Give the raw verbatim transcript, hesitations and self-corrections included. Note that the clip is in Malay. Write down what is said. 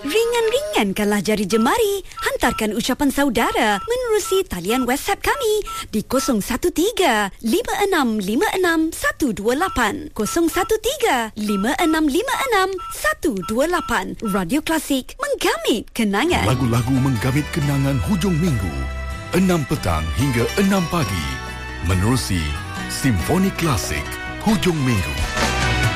Ringan-ringankanlah jari jemari. Hantarkan ucapan saudara menerusi talian WhatsApp kami di kosong satu tiga lima enam lima enam satu dua lapan kosong satu tiga lima enam lima enam satu dua lapan. Radio Klasik, menggamit kenangan. Lagu-lagu menggamit kenangan hujung minggu, enam petang hingga enam pagi. Menerusi Simfoni Klasik hujung minggu.